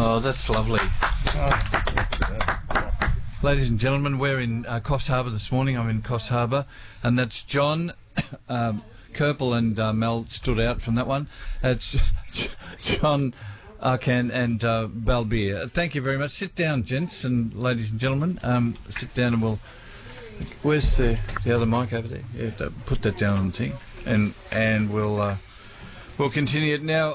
Oh, that's lovely. Ladies and gentlemen, we're in Coffs Harbour this morning. I'm in Coffs Harbour, and that's John, Kerpel and Mel stood out from that one. It's John Arcan and Balbir. Thank you very much. Sit down, gents and ladies and gentlemen. Sit down and we'll... Where's the other mic over there? Yeah, put that down on the thing. And we'll continue it now.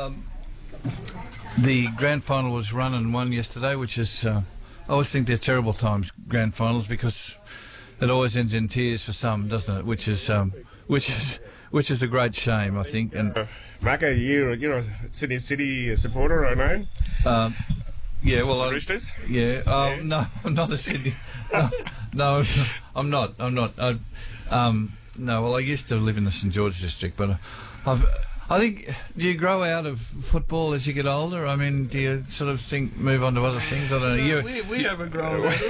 The grand final was run and won yesterday, which is... I always think they're terrible times, grand finals, because it always ends in tears for some, doesn't it? Which is a great shame, I think. And Macca, you're a City supporter, I know. Yeah, well, Roosters. Yeah. Oh yeah. No, I'm not a Sydney. No, I'm not. No, well, I used to live in the St George district, but I think, do you grow out of football as you get older? I mean, do you sort of move on to other things? I don't know. We haven't grown out.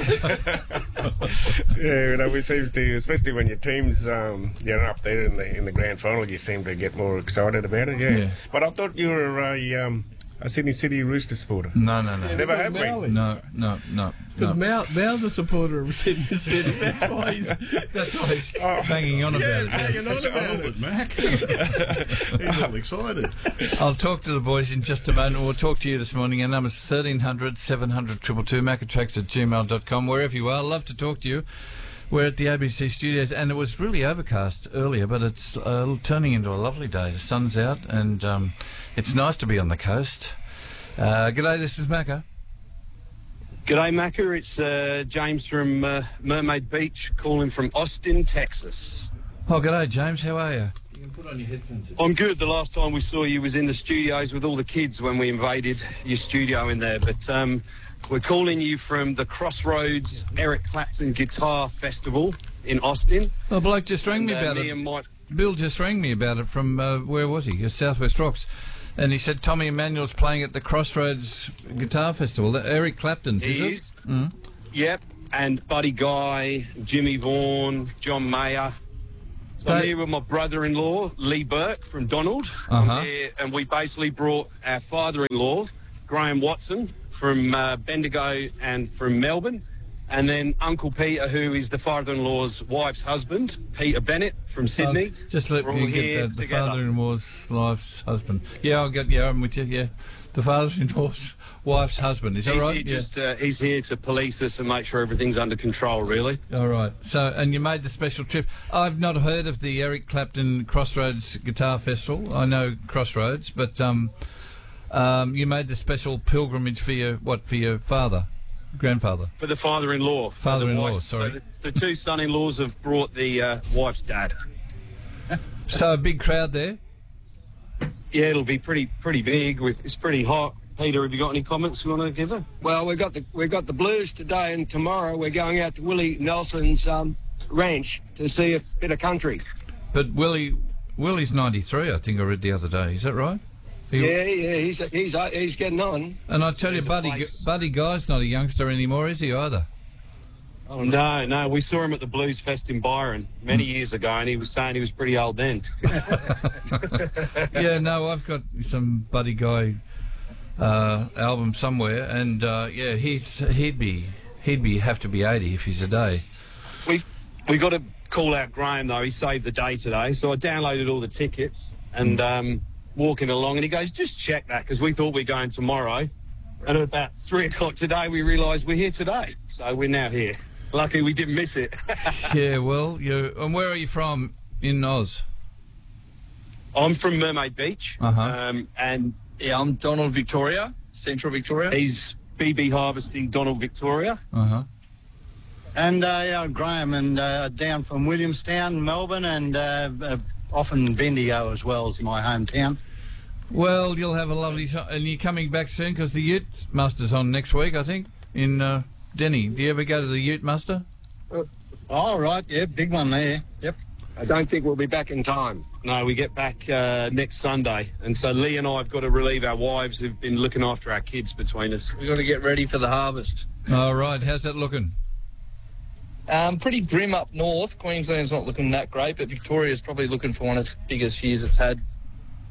Yeah, we seem to, especially when your team's up there in the grand final, you seem to get more excited about it. Yeah. But I thought you were a Sydney City Rooster supporter. No. Never have been. No. Because Mal's a supporter of Sydney City. That's why he's banging on about it. Hanging on about it, Mac. He's all excited. I'll talk to the boys in just a moment. We'll talk to you this morning. Our number's 1300 700 222, macatracks@gmail.com. Wherever you are, love to talk to you. We're at the ABC studios, and it was really overcast earlier, but it's turning into a lovely day. The sun's out, and it's nice to be on the coast. G'day, this is Macca. G'day, Macca. It's James from Mermaid Beach, calling from Austin, Texas. Oh, g'day, James. How are you? You can put on your headphones. I'm good. The last time we saw you was in the studios with all the kids when we invaded your studio in there. But we're calling you from the Crossroads Eric Clapton Guitar Festival in Austin. Oh, bloke just rang me about it. Bill just rang me about it from, where was he? Southwest Rocks. And he said Tommy Emmanuel's playing at the Crossroads Guitar Festival. Eric Clapton's, is it? Mm-hmm. Yep. And Buddy Guy, Jimmy Vaughan, John Mayer. So I'm here with my brother-in-law, Lee Burke from Donald. And we basically brought our father-in-law, Graham Watson, from Bendigo and from Melbourne. And then Uncle Peter, who is the father-in-law's wife's husband, Peter Bennett from Sydney. Just let me get the father-in-law's wife's husband. Yeah, I'm with you, yeah. The father-in-law's wife's husband, is that right? He's here to police us and make sure everything's under control, really. All right. So, and you made the special trip. I've not heard of the Eric Clapton Crossroads Guitar Festival. I know Crossroads, but you made the special pilgrimage for your father? Grandfather? For the father-in-law. Father-in-law, sorry. So the two son-in-laws have brought the wife's dad. So a big crowd there? Yeah, it'll be pretty big. It's pretty hot. Peter, have you got any comments you want to give her? Well, we've got the Blues today, and tomorrow we're going out to Willie Nelson's ranch to see a bit of country. But Willie's 93, I think I read the other day. Is that right? Yeah, he's getting on. And I tell you, Buddy Guy's not a youngster anymore, is he either? Oh, no, we saw him at the Blues Fest in Byron many years ago, and he was saying he was pretty old then. Yeah, no, I've got some Buddy Guy album somewhere, and he'd have to be 80 if he's a day. We got to call out Graham though. He saved the day today, so I downloaded all the tickets and. Walking along, and he goes, just check that, because we thought we were going tomorrow. And at about 3 o'clock today, we realised we're here today. So we're now here. Lucky we didn't miss it. Yeah, well, and where are you from in Oz? I'm from Mermaid Beach. Uh-huh. And yeah, I'm Donald, Victoria, Central Victoria. He's BB Harvesting, Donald, Victoria. Uh-huh. And Graham, and down from Williamstown, Melbourne, and often Bendigo as well as my hometown. Well, you'll have a lovely time. And you're coming back soon because the Ute Muster's on next week, I think, in Denny. Do you ever go to the Ute Muster? Oh, right, yeah, big one there, yep. I don't think we'll be back in time. No, we get back next Sunday. And so Lee and I have got to relieve our wives who've been looking after our kids between us. We've got to get ready for the harvest. All right, how's that looking? Pretty grim up north. Queensland's not looking that great, but Victoria's probably looking for one of its biggest years it's had.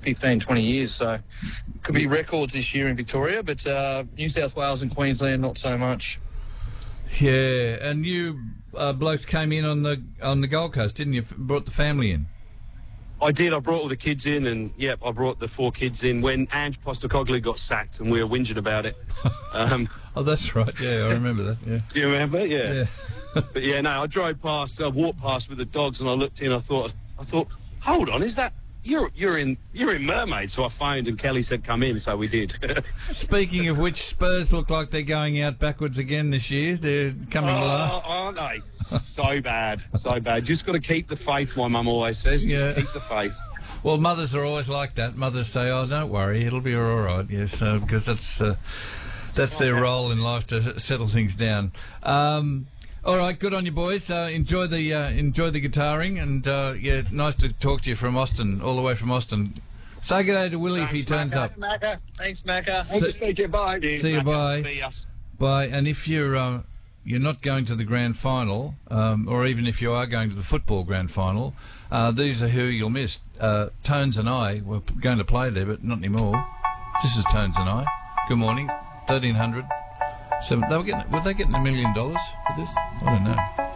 15, 20 years. So could be records this year in Victoria, but New South Wales and Queensland not so much. Yeah, and you blokes came in on the Gold Coast, didn't you? Brought the family in. I did. I brought all the kids in, and I brought the 4 kids in when Ange Postecoglou got sacked, and we were whinging about it. Oh, that's right. Yeah, I remember that. Yeah. Do you remember? Yeah. Yeah. But no, I walked past with the dogs, and I looked in. I thought, hold on, is that you're in Mermaid? So I phoned, and Kelly said, come in. So we did. Speaking of which, Spurs look like they're going out backwards again this year. They're coming low. Aren't they? So bad, so bad. Just got to keep the faith. My mum always says, just keep the faith. Well, mothers are always like that. Mothers say, "Oh, don't worry, it'll be all right." Yes, because that's their role in life to settle things down. All right, good on you, boys. Enjoy the guitaring, and nice to talk to you from Austin, all the way from Austin. Say good day to Willie if he turns up. Thanks, Macca. Thanks to speak to you. Bye. See you. Bye. See us. Bye. And if you're not going to the grand final, or even if you are going to the football grand final, these are who you'll miss. Tones and I were going to play there, but not anymore. This is Tones and I. Good morning. 1300. So were they getting $1 million for this? I don't know.